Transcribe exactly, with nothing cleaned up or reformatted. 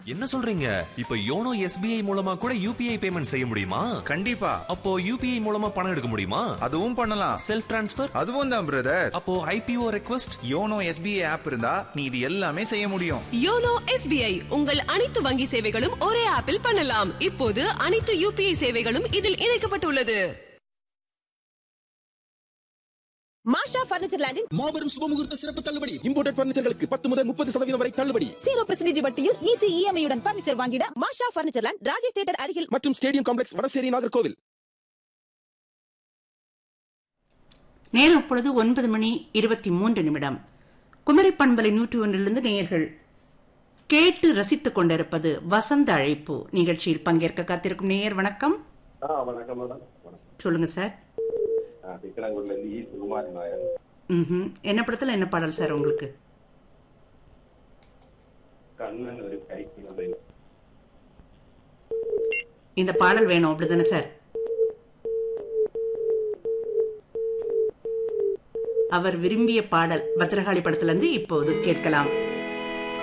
என்ன சொல்றீங்க? இப்ப யோனோ எஸ்பிஐ மூலமா கூட யூபிஐ பேமெண்ட் செய்ய முடியுமா? கண்டிப்பா. அப்போ யூபிஐ மூலமா பணம் எடுக்க முடியுமா? அதுவும் பண்ணலாம். Self transfer? அதுவும் தான் பிரதர். அப்போ IPO request? YONO SBI app இருந்தா நீ இது எல்லாமே செய்ய முடியும். யோனோ எஸ்பிஐ உங்கள் அனைத்து வங்கி சேவைகளும் ஒரே ஆப்பில் பண்ணலாம். இப்போது அனைத்து யூபிஐ சேவைகளும் இதில் இணைக்கப்பட்டுள்ளது. மாஷா பர்னிச்சர் லேண்டின் மாபெரும் சுபமுகூர்த்த சிறப்பு தள்ளுபடி. இம்போர்ட்டட் பர்னிச்சர்களுக்கு பத்து முதல் முப்பது சதவீதம் வரை தள்ளுபடி. ஜீரோ பர்சன்டேஜ் வட்டியில் ஈஸி இஎம்ஐ உடன் பர்னிச்சர் வாங்கிட மாஷா பர்னிச்சர் லேண்ட், ராஜேஷ் தியேட்டர் அருகில் மற்றும் ஸ்டேடியம் காம்ப்ளெக்ஸ், வடசேரி, நாகர்கோவில். நேரம் இப்பொழுது ஒன்பது மணி இருபத்தி மூன்று நிமிடம். குமரி பண்பலை நூற்றி ஒன்றிலிருந்து நேயர்கள் கேட்டு ரசித்துக் கொண்டிருப்பது வசந்த அழைப்பு நிகழ்ச்சியில் பங்கேற்க காத்திருக்கும் நேயர் வணக்கம். சொல்லுங்க சார். என்ன படத்துல என்ன பாடல் சார் உங்களுக்கு? இந்த பாடல் வேணும் அப்படிதானே சார்? அவர் விரும்பிய பாடல் பத்திரகாளி படத்துல இருந்து இப்போது கேட்கலாம்.